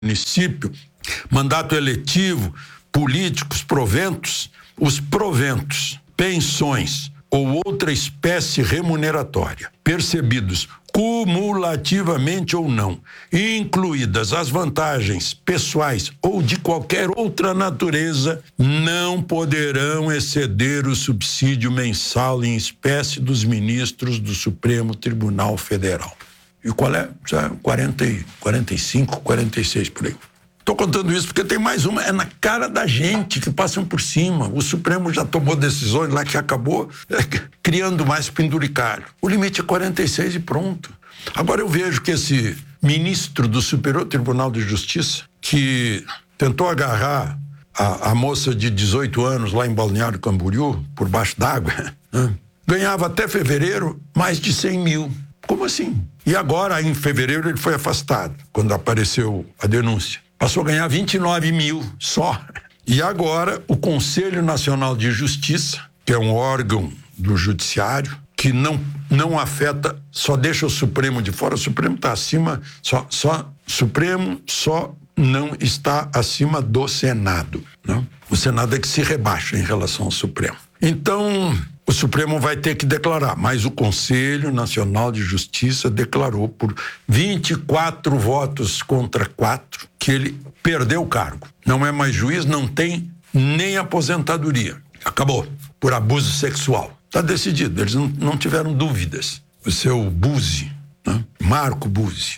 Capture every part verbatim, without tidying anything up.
município, mandato eletivo, políticos, proventos, os proventos, pensões ou outra espécie remuneratória, percebidos cumulativamente ou não, incluídas as vantagens pessoais ou de qualquer outra natureza, não poderão exceder o subsídio mensal em espécie dos ministros do Supremo Tribunal Federal. E qual é? Já quarenta, quarenta e cinco, quarenta e seis por aí. Estou contando isso porque tem mais uma, é na cara da gente que passam por cima. O Supremo já tomou decisões lá que acabou é, criando mais penduricalho. O limite é quarenta e seis e pronto. Agora eu vejo que esse ministro do Superior Tribunal de Justiça, que tentou agarrar a, a moça de dezoito anos lá em Balneário Camboriú, por baixo d'água, né? Ganhava até fevereiro mais de cem mil. Como assim? E agora, em fevereiro, ele foi afastado, quando apareceu a denúncia. Passou a ganhar vinte e nove mil só. E agora, o Conselho Nacional de Justiça, que é um órgão do judiciário, que não, não afeta, só deixa o Supremo de fora. O Supremo está acima, só, só, Supremo só não está acima do Senado, né? O Senado é que se rebaixa em relação ao Supremo. Então, o Supremo vai ter que declarar, mas o Conselho Nacional de Justiça declarou por vinte e quatro votos contra quatro que ele perdeu o cargo. Não é mais juiz, não tem nem aposentadoria. Acabou. Por abuso sexual. Está decidido, eles não, não tiveram dúvidas. O seu Buzzi, né? Marco Buzzi.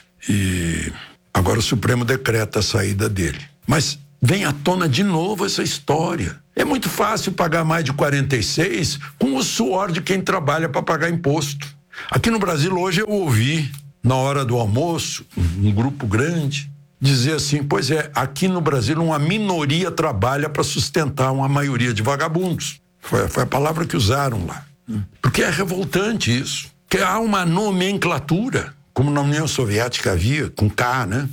E agora o Supremo decreta a saída dele. Mas vem à tona de novo essa história. É muito fácil pagar mais de quarenta e seis com o suor de quem trabalha para pagar imposto. Aqui no Brasil hoje eu ouvi, na hora do almoço, um grupo grande, dizer assim, pois é, aqui no Brasil uma minoria trabalha para sustentar uma maioria de vagabundos. Foi, foi a palavra que usaram lá. Porque é revoltante isso. Que há uma nomenclatura, como na União Soviética havia, com K, né?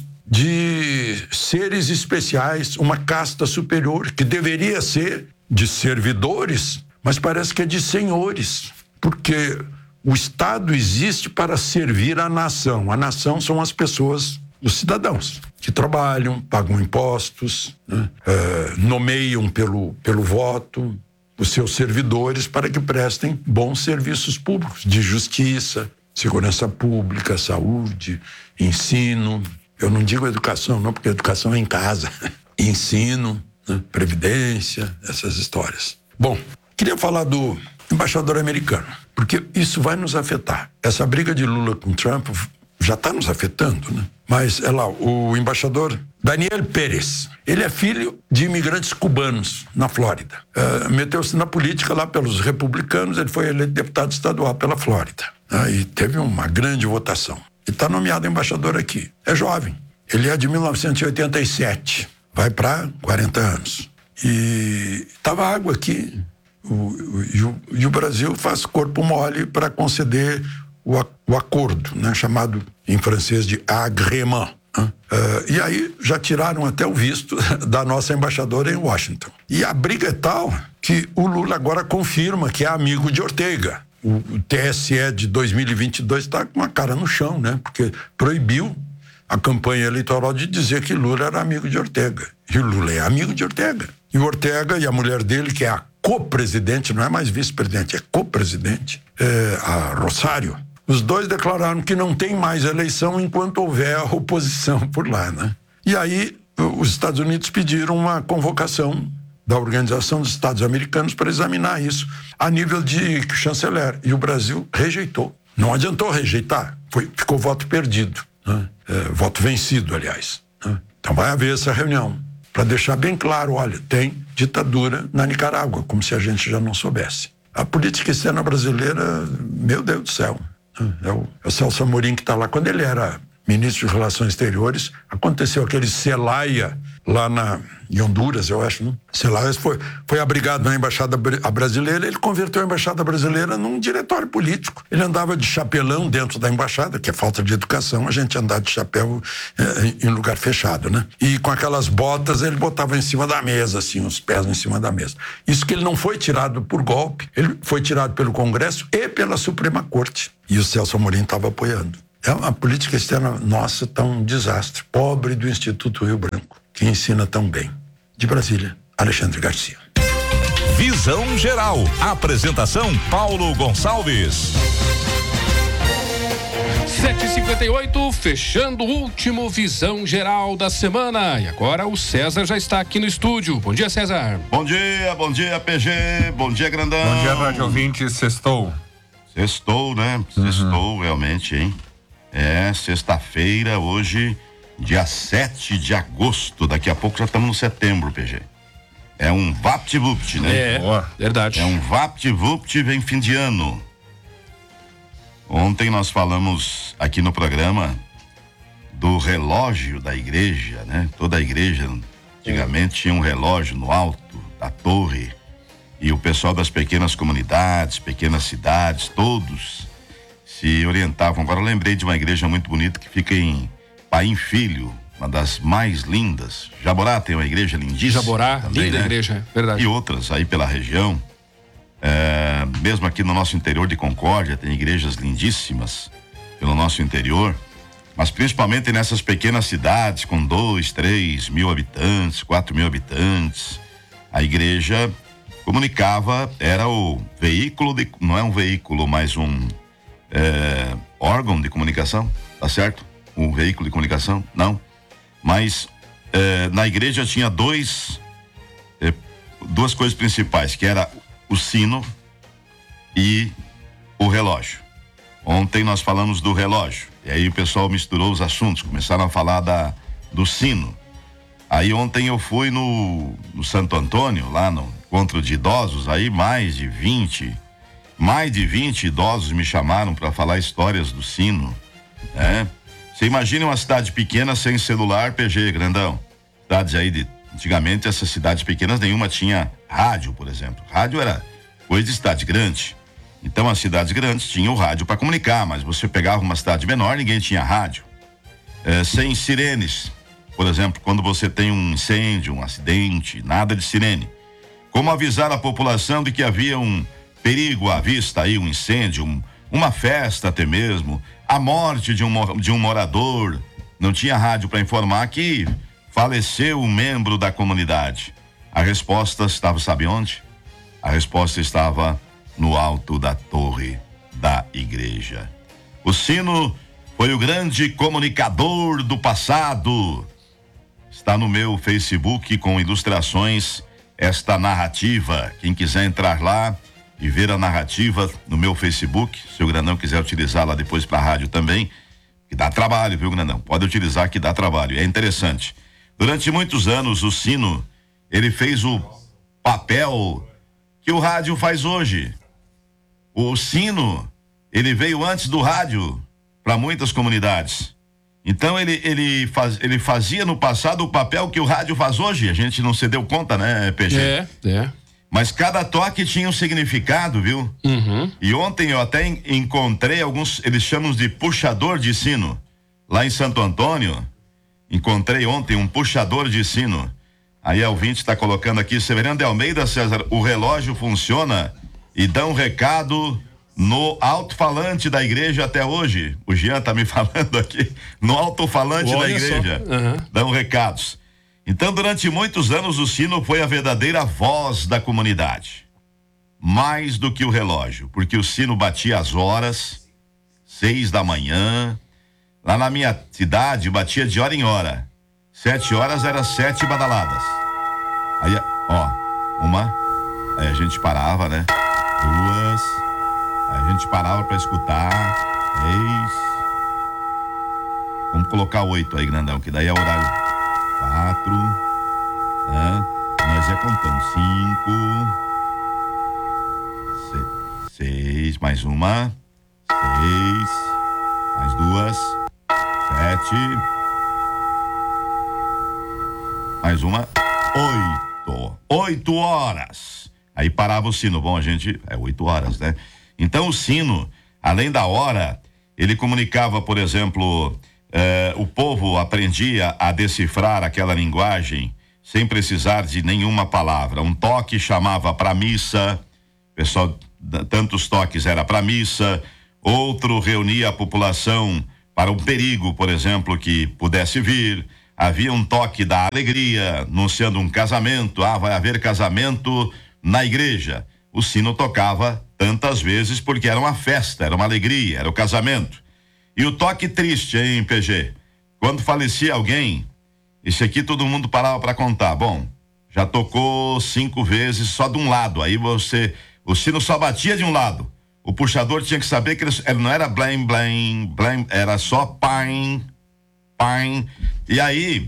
De seres especiais, uma casta superior, que deveria ser de servidores, mas parece que é de senhores, porque o Estado existe para servir a nação. A nação são as pessoas, os cidadãos, que trabalham, pagam impostos, né? é, nomeiam pelo, pelo voto os seus servidores para que prestem bons serviços públicos, de justiça, segurança pública, saúde, ensino. Eu não digo educação, não, porque educação é em casa. Ensino, né? Previdência, essas histórias. Bom, queria falar do embaixador americano, porque isso vai nos afetar. Essa briga de Lula com Trump já está nos afetando, né? Mas, é lá, o embaixador Daniel Pérez, ele é filho de imigrantes cubanos na Flórida. Uh, meteu-se na política lá pelos republicanos, ele foi eleito deputado estadual pela Flórida. Uh, e teve uma grande votação. E está nomeado embaixador aqui. É jovem. Ele é de mil novecentos e oitenta e sete. Vai para quarenta anos. E estava água aqui. O, o, e, o, e o Brasil faz corpo mole para conceder o, o acordo, né, chamado em francês de agrément. Né? Uh, e aí já tiraram até o visto da nossa embaixadora em Washington. E a briga é tal que o Lula agora confirma que é amigo de Ortega. O, o T S E de dois mil e vinte e dois está com a cara no chão, né? Porque proibiu a campanha eleitoral de dizer que Lula era amigo de Ortega. E o Lula é amigo de Ortega. E o Ortega e a mulher dele, que é a co-presidente, não é mais vice-presidente, é co-presidente, é a Rosário. Os dois declararam que não tem mais eleição enquanto houver a oposição por lá, né? E aí os Estados Unidos pediram uma convocação da Organização dos Estados Americanos para examinar isso a nível de chanceler. E o Brasil rejeitou. Não adiantou rejeitar, foi, ficou voto perdido, né? É, voto vencido, aliás, né? Então vai haver essa reunião para deixar bem claro, olha, tem ditadura na Nicarágua, como se a gente já não soubesse. A política externa brasileira, meu Deus do céu, né? É o, é o Celso Amorim que está lá. Quando ele era ministro de Relações Exteriores, aconteceu aquele Celaya lá na, em Honduras, eu acho, né? Celaya foi, foi abrigado na embaixada brasileira, ele converteu a embaixada brasileira num diretório político. Ele andava de chapelão dentro da embaixada, que é falta de educação, a gente andar de chapéu é, em lugar fechado, né? E com aquelas botas ele botava em cima da mesa, assim, os pés em cima da mesa. Isso que ele não foi tirado por golpe, ele foi tirado pelo Congresso e pela Suprema Corte. E o Celso Amorim estava apoiando. É uma política externa nossa tá um desastre. Pobre do Instituto Rio Branco, que ensina tão bem. De Brasília, Alexandre Garcia. Visão Geral. Apresentação Paulo Gonçalves. sete e cinquenta e oito, fechando o último Visão Geral da semana. E agora o César já está aqui no estúdio. Bom dia, César. Bom dia, bom dia, P G. Bom dia, Grandão. Bom dia, rádio ouvinte. Sextou. Sextou, né? Sextou, uhum. Realmente, hein? É, sexta-feira, hoje, dia sete de agosto. Daqui a pouco já estamos no setembro, P G. É um vapt-vupt, né? É, Boa. Verdade. É um vapt-vupt, vem fim de ano. Ontem nós falamos aqui no programa do relógio da igreja, né? Toda a igreja antigamente tinha um relógio no alto da torre, e o pessoal das pequenas comunidades, pequenas cidades, todos se orientavam. Agora eu lembrei de uma igreja muito bonita que fica em Paim Filho, uma das mais lindas. Jaborá tem uma igreja lindíssima. Jaborá, também, linda, né? Igreja, verdade. E outras aí pela região. É, mesmo aqui no nosso interior de Concórdia tem igrejas lindíssimas pelo nosso interior, mas principalmente nessas pequenas cidades com dois, três mil habitantes, quatro mil habitantes, a igreja comunicava, era o veículo de, não é um veículo, mas um é, órgão de comunicação, tá certo? Um veículo de comunicação, não, mas é, na igreja tinha dois é, duas coisas principais, que era o sino e o relógio. Ontem nós falamos do relógio, e aí o pessoal misturou os assuntos, começaram a falar da, do sino. Aí ontem eu fui no, no Santo Antônio, lá no encontro de idosos, aí mais de vinte, mais de vinte idosos me chamaram para falar histórias do sino, né? Você imagina uma cidade pequena sem celular, P G, Grandão. Cidades aí de antigamente, essas cidades pequenas, nenhuma tinha rádio, por exemplo. Rádio era coisa de cidade grande. Então, as cidades grandes tinham rádio para comunicar, mas você pegava uma cidade menor, ninguém tinha rádio. É, sem sirenes, por exemplo, quando você tem um incêndio, um acidente, nada de sirene. Como avisar a população de que havia um perigo à vista aí, um incêndio, um, uma festa até mesmo, a morte de um, de um morador. Não tinha rádio para informar que faleceu um membro da comunidade. A resposta estava, sabe onde? A resposta estava no alto da torre da igreja. O sino foi o grande comunicador do passado. Está no meu Facebook com ilustrações esta narrativa. Quem quiser entrar lá e ver a narrativa no meu Facebook, se o Grandão quiser utilizar lá depois para a rádio também, que dá trabalho, viu, Grandão? Pode utilizar que dá trabalho, é interessante. Durante muitos anos, o sino, ele fez o papel que o rádio faz hoje. O sino, ele veio antes do rádio para muitas comunidades. Então, ele, ele, faz, ele fazia no passado o papel que o rádio faz hoje. A gente não se deu conta, né, P G? É, é. Mas cada toque tinha um significado, viu? Uhum. E ontem eu até encontrei alguns, eles chamam de puxador de sino. Lá em Santo Antônio, encontrei ontem um puxador de sino. Aí a ouvinte está colocando aqui, Severino de Almeida, César, o relógio funciona e dá um recado no alto-falante da igreja até hoje. O Jean tá me falando aqui, no alto-falante da igreja, uhum. Dão recados. Então, durante muitos anos, o sino foi a verdadeira voz da comunidade. Mais do que o relógio, porque o sino batia as horas, seis da manhã. Lá na minha cidade, batia de hora em hora. Sete horas era sete badaladas. Aí, ó, uma, aí a gente parava, né? Duas, aí a gente parava pra escutar. Três. Vamos colocar oito aí, Grandão, que daí é o horário. Quatro, né? Nós ia contando. Cinco, seis, seis, mais uma, seis, mais duas, sete, mais uma, oito, oito horas. Aí parava o sino. Bom, a gente, é oito horas, né? Então o sino, além da hora, ele comunicava, por exemplo, eh, o povo aprendia a decifrar aquela linguagem sem precisar de nenhuma palavra. Um toque chamava para missa, pessoal, tantos toques era para missa, outro reunia a população para um perigo, por exemplo, que pudesse vir. Havia um toque da alegria, anunciando um casamento. Ah, vai haver casamento na igreja. O sino tocava tantas vezes porque era uma festa, era uma alegria, era o casamento. E o toque triste, hein, P G? Quando falecia alguém, esse aqui todo mundo parava para contar. Bom, já tocou cinco vezes só de um lado. Aí você, o sino só batia de um lado. O puxador tinha que saber que ele, ele não era blém, blém, blém, era só paim, paim. E aí,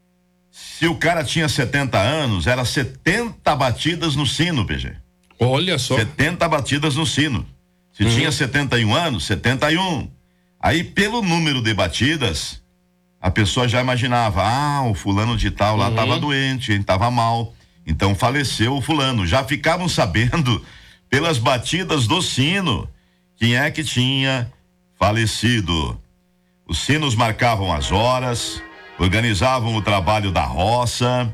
se o cara tinha setenta anos, era setenta batidas no sino, P G. Olha só. setenta batidas no sino. Se uhum. tinha setenta e um anos, setenta e um. Aí, pelo número de batidas, a pessoa já imaginava, ah, o fulano de tal lá estava uhum. doente, ele estava mal, então faleceu o fulano. Já ficavam sabendo, pelas batidas do sino, quem é que tinha falecido. Os sinos marcavam as horas, organizavam o trabalho da roça.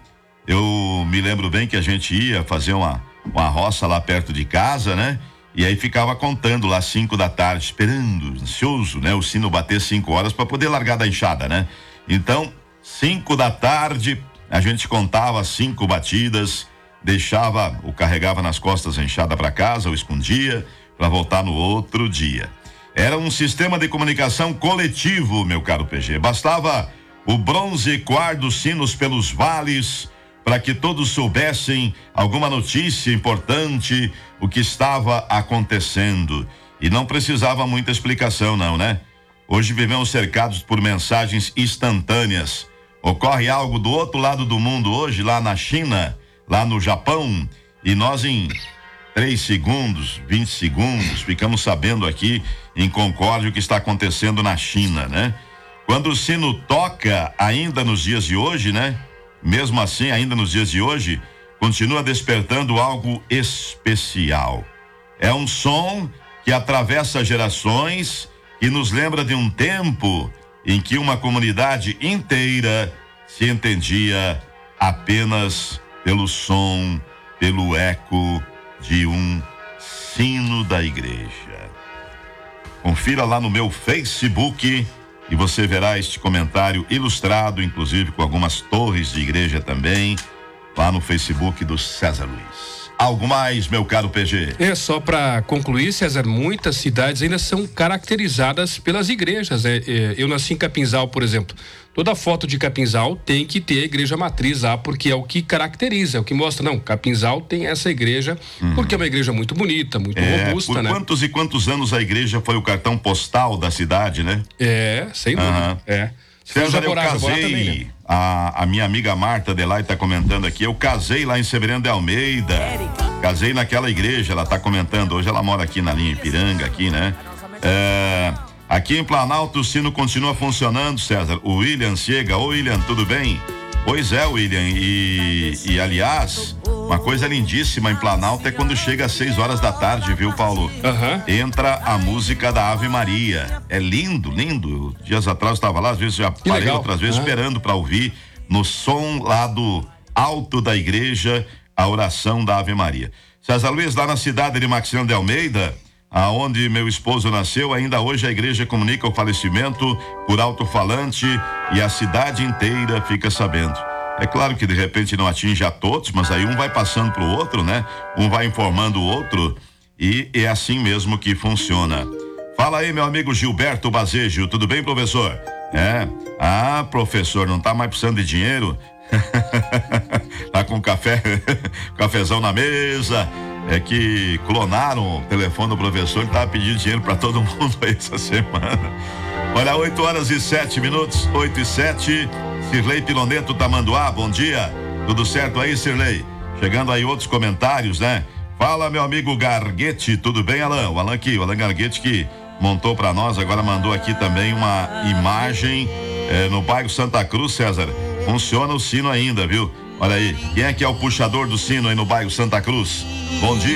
Eu me lembro bem que a gente ia fazer uma, uma roça lá perto de casa, né? E aí ficava contando lá cinco da tarde, esperando, ansioso, né? O sino bater cinco horas para poder largar da enxada, né? Então, cinco da tarde, a gente contava cinco batidas, deixava, ou carregava nas costas a enxada para casa, ou escondia, para voltar no outro dia. Era um sistema de comunicação coletivo, meu caro P G. Bastava o bronze coar dos sinos pelos vales, para que todos soubessem alguma notícia importante, o que estava acontecendo. E não precisava muita explicação, não, né? Hoje vivemos cercados por mensagens instantâneas. Ocorre algo do outro lado do mundo hoje, lá na China, lá no Japão, e nós em três segundos, vinte segundos, ficamos sabendo aqui em Concórdia o que está acontecendo na China, né? Quando o sino toca ainda nos dias de hoje, né? Mesmo assim, ainda nos dias de hoje, continua despertando algo especial. É um som que atravessa gerações e nos lembra de um tempo em que uma comunidade inteira se entendia apenas pelo som, pelo eco de um sino da igreja. Confira lá no meu Facebook e você verá este comentário ilustrado, inclusive com algumas torres de igreja também, lá no Facebook do César Luiz. Algo mais, meu caro P G? É, só para concluir, César, muitas cidades ainda são caracterizadas pelas igrejas. É, é, eu nasci em Capinzal, por exemplo. Toda foto de Capinzal tem que ter a igreja matriz lá, porque é o que caracteriza, é o que mostra. Não, Capinzal tem essa igreja, uhum. porque é uma igreja muito bonita, muito é, robusta, por né? Quantos e quantos anos a igreja foi o cartão postal da cidade, né? É, sem dúvida. Uhum. É. César, eu casei, também, né? a, a minha amiga Marta Delay está comentando aqui, eu casei lá em Severiano de Almeida, casei naquela igreja, ela está comentando, hoje ela mora aqui na linha Ipiranga, aqui, né? É, aqui em Planalto o sino continua funcionando, César. O William chega, ô William, tudo bem? Pois é, William, e, e aliás, uma coisa lindíssima em Planalto é quando chega às seis horas da tarde, viu, Paulo? Uhum. Entra a música da Ave Maria. É lindo, lindo. Dias atrás eu estava lá, às vezes já que parei legal. outras vezes uhum. esperando para ouvir no som lá do alto da igreja a oração da Ave Maria. César Luiz, lá na cidade de Maximiliano de Almeida, aonde meu esposo nasceu, ainda hoje a igreja comunica o falecimento por alto-falante e a cidade inteira fica sabendo. É claro que de repente não atinge a todos, mas aí um vai passando pro outro, né? Um vai informando o outro e é assim mesmo que funciona. Fala aí, meu amigo Gilberto Bazejo, tudo bem, professor? É, ah, professor, não tá mais precisando de dinheiro? Tá com café, cafezão na mesa. É que clonaram o telefone do professor, ele tava pedindo dinheiro para todo mundo aí essa semana. Olha, oito horas e sete minutos, oito e sete. Sirlei Piloneto Tamanduá, bom dia. Tudo certo aí, Sirlei? Chegando aí outros comentários, né? Fala, meu amigo Garguete, tudo bem, Alan? O Alan aqui, o Alan Garguete que montou para nós, agora mandou aqui também uma imagem eh, no bairro Santa Cruz, César. Funciona o sino ainda, viu? Olha aí, quem é que é o puxador do sino aí no bairro Santa Cruz? Bom dia.